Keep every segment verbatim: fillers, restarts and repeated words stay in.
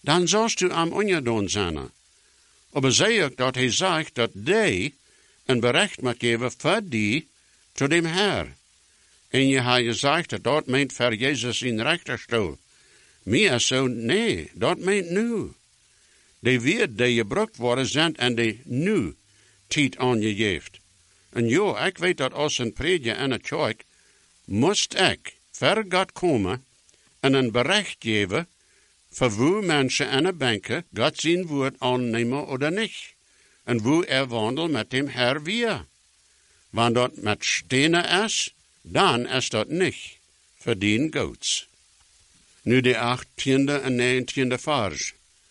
dan zoust u am ongedaan zijn. Maar zei ook dat hij zegt dat die een bericht moet geven voor die tot dem Herr. En je had gezegd dat dat meent voor Jezus in rechterstoel. Meer zo, nee, dat meent nu. Die weer die gebruikt worden zijn en die nu tijd aan je geeft. En jo, ik weet dat als een prediker in het kerk, moest ik voor God komen en een bericht geven voor hoe mensen in de banken God zijn woord aannemen of niet. En hoe er wandelt met dem Herr weer. Wanneer dat met stenen is, dan is dat niet verdien Gods. Nu de achttiende en negentiende vers.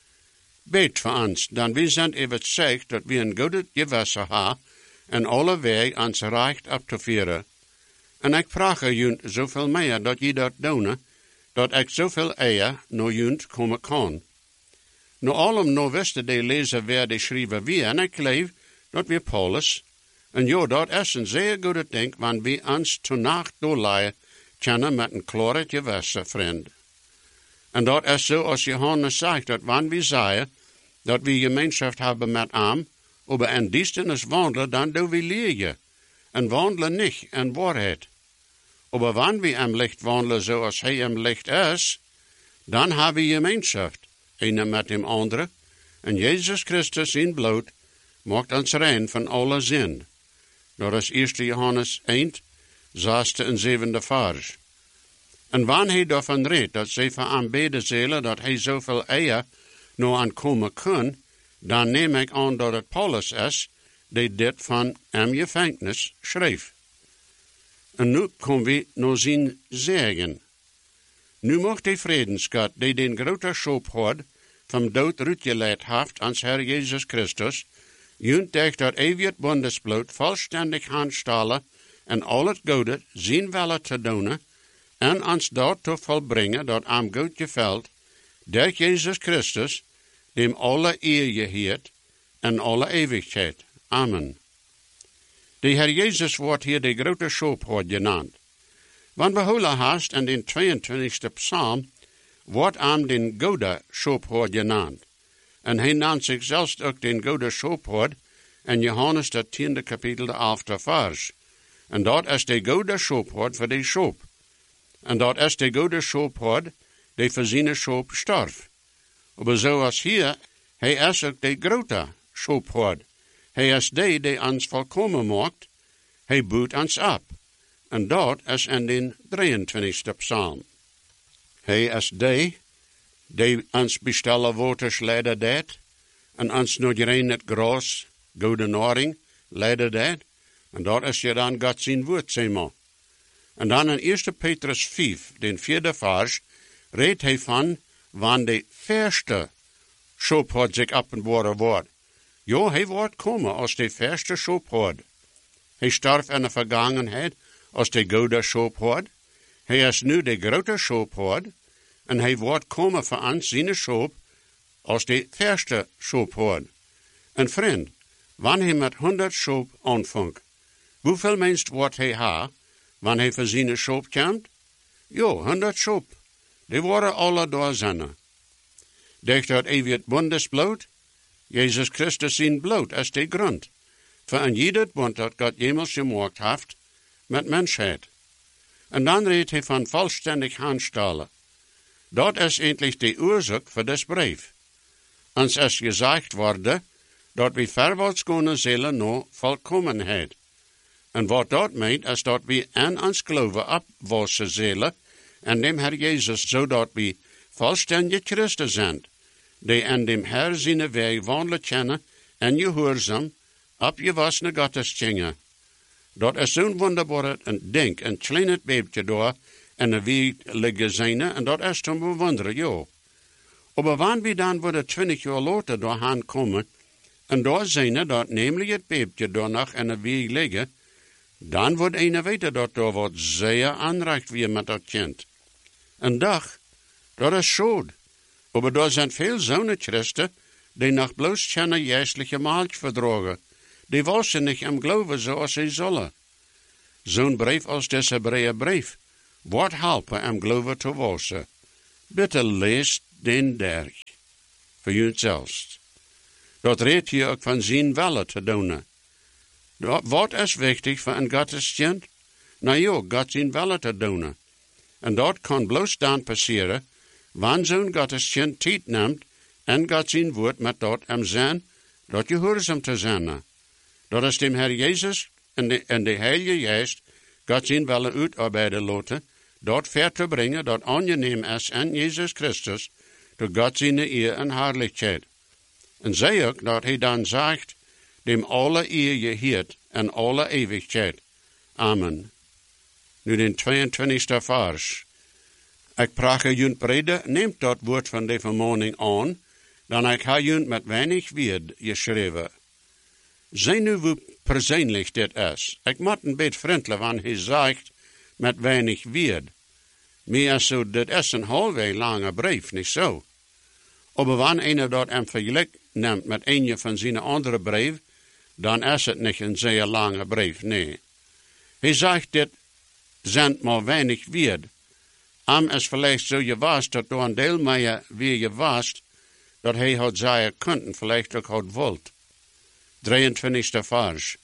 Beet voor ons, dan we zijn even zegt dat we een goede gewasser hebben en alle weg ons recht op te vieren. En ik vraag je zoveel meer dat je dat doen, dat ik zoveel eer naar junt komen kan. Nu allem nou wisten de lezer wer de schrijver wie, en ik leef dat we Paulus. En jo, dat is een zeer goede ding, want we ons tonacht doorleiden kennen met een klare gewasser vriend. En dat is zo als Johannes zegt, dat wanneer we zeggen dat we gemeenschap hebben met hem, aber in duisternis wandelen, dan doen we leren. En wandelen niet in waarheid. Aber wanneer we in licht wandelen zoals hij in licht is, dan hebben we gemeenschap, een met dem andere. En Jezus Christus in bloed maakt ons rein van alle zin. Dat is eerste Johannes één, zesde en zevende vers. En wanneer hij daarvan redt dat zij van aanbeden zullen dat hij zoveel eer nou aankomen kan, dan neem ik aan dat het Paulus is, die dit van hem gevangenis schreef. En nu komen we naar zijn zeggen. Nu mocht de vredensgod, die den grote schop had, van dood uitgeleid heeft ans Herr Jezus Christus, junt durch dat eeuwig bondesbloed volständig handstellen en al het goede zijn willen te doen, en ons dat te volbrengen dat aan goed gefällt, durch Jezus Christus, dem alle eer geheert en alle eeuwigheid. Amen. De Heer Jezus wordt hier de grote schoopherd genaamd. Want we holen haast in den tweeëntwintigste psalm wordt aan den goede schoopherd genaamd. En hij naamt zich zelfs ook den goede schoopherd in Johannes dat tiende kapitel de elfde vers. En dat is de goede schoopherd voor de schoop. En dat is de goede schoopherd die voor zijn schoop starf. Maar zoals hier, hij is ook de grote schoopherd. Hij is die die ons volkomen maakt. Hij boet ons op. En dat is in den drieëntwintigste psalm. Hij is die die ons bestellen waters leiden deed. En ons naar rein het gras, goede naring, leiden deed. En dat is je dan God zijn woord, zeg maar. En dan in eerste Petrus vijf, den vierde vers, redt hij van, wanneer de verste schoopherd zich openbaren wordt. Jo, hij wordt komen als de verste schoopherd. Hij starf in de vergangenheid als de goede schoopherd. Hij is nu de grote schoopherd. En hij wordt komen voor ons zijn schoop als de verste schoopherd. En vriend, wanneer hij met honderd schoop aanvangt, hoeveel mensen wordt hij ha, wanneer hij voor zijn schoop komt? Jo, honderd schoop. Die worden alle door zijn. Durch dat eeuwig bondesbloed, Jezus Christus zijn bloed is de grond. Voor een jeder bond dat God jemals gemaakt heeft met mensheid. En dan redt hij van volständig handstellen. Dat is eindelijk de oorzaak voor des brief. Ons is gezegd worden dat we verwaarts kunnen zullen naar volkomenheid. En wat dat meent is dat we aan ons geloven opwassen zullen en dem Herr Jezus, zodat we volständig Christen zijn, die in dem Herr zijn weg wandelen kennen en gehoorzaam op je wassene Gottes tjingen. Dat is zo'n wonderbaar een ding, een klein beepje door en een weg liggen zijn, en dat is te bewonderen, jo. Maar wanneer we dan worden twintig jaar later doorheen komen, en daar zijn dat namelijk het beepje door nog in een weg liggen, dan wordt een weten dat er wat zeer aanrecht weer met dat kind. En dag, dat is schuld. Maar er zijn veel zo'n christen die nog bloos geen geestelijke maaltje verdragen. Die wassen niet am geloven zoals ze zullen. Zo'n brief als deze Hebreeënbrief wordt helpen am geloven te wassen. Bitte lees den derg. voor junt zelfs. Dat redt je ook van zijn wille te doen. Wat is wichtig voor een Gottesdienst? Nou ja, God zijn wille te doen. En dat kan bloos dan passeren, wanneer zo'n Gottesdienst tijd neemt en God zijn woord met dat hem zijn, dat je gehoorzaam te zijn. Dat is dem Herr Jezus en de, en de Heilige Geest God zijn wille uitarbeiden laten, dat ver te brengen, dat aangeneem is in Jezus Christus, door God zijn eer en heerlijkheid. En zei ook dat hij dan zegt, dem alle eer je heert en alle eeuwigheid. Amen. Nu de tweeëntwintigste vers. Ik praat junt brede, neemt dat woord van de vermaning aan, dan ik ha junt met weinig woord geschreven. Zij nu hoe persoonlijk dit is. Ik moet een beetje vriendelijk, want hij zegt met weinig woord. Meer zo, dit is een halve lange brief, niet zo. Maar wanneer einer dat hem vergelijk neemt met een van zijn andere brief, dan is het niet een zeer lange brief, nee. Hij zegt dit, zijn maar weinig woord. Am is vielleicht zo je was, dat door een deel meer wie je was, dat hij had zeggen kunnen, vielleicht ook had wilt. drieëntwintigste vers.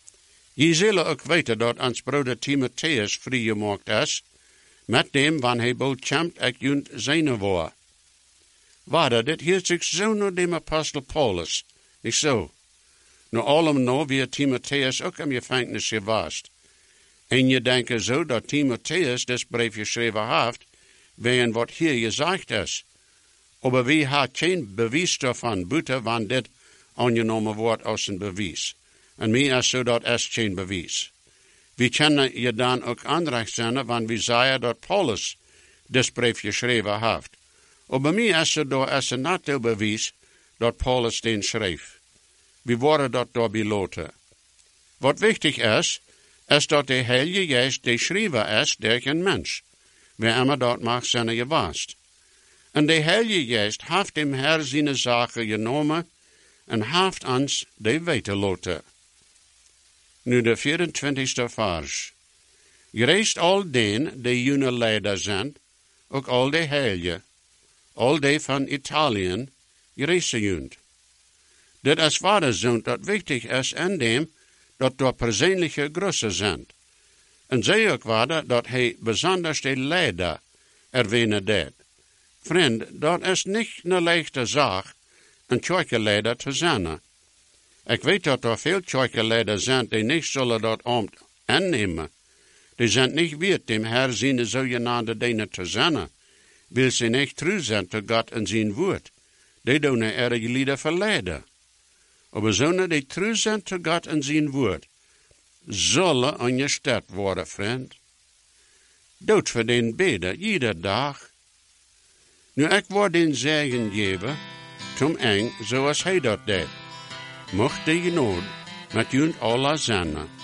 Je zullen ook weten dat ons broeder Timotheus vrijgemaakt is, met dem, wanneer hij bekämpt, ik junt zijn woord. Waarde, dit hier zich zo naar dem apostel Paulus, niet zo. Nu allem nou wie Timotheus ook in gevangenis geweest. En je denkt zo dat Timotheus dit brief geschreven heeft, wegen wat hier gezegd is. Maar wie had geen bewijs daarvan, buiten van dit aangenomen wordt als een bewijs. En mij is zo dat is geen bewijs. We kunnen je dan ook aanrecht zijn, want we zeggen dat Paulus dit brief geschreven heeft. Maar bij mij is het door is een niet bewijs dat Paulus den schreef. We worden dat door beloten. Wat wichtig is, is dat de Heilige Geest de schrijver is door een mens. Wie immer dat mag zijn geweest. En de Heilige Geest heeft dem Herr zijn zaken genomen en heeft ons de weten laten. Nu de vierentwintigste vers. Gereest al den, die june leider zijn, ook al de heilige, al die van Italië, gereest junt. Dit is vaderzoon dat wichtig is in dem, dat door persoonlijke grossen zijn. En zij ook waarde dat hij besonders de leider erwähnen deed. Vriend, dat is niet een leichte zaak, een kerkenleider te zijn. Ik weet dat er veel kerkenleiders zijn die niet zullen dat ambt aannemen. Die zijn niet weer dem Herr zijn zogenaamde dingen te zijn, wil ze niet trouw zijn te God en zijn woord. Die doen er je lieden verleiden. Maar zonen die trouw zijn te God en zijn woord, zullen ongesteld worden, vriend. Dood voor den beden, iedere dag. Nu, ik word den zegen geven, tom eng, zoals hij dat deed. Mocht die genood met junt Allah zijn.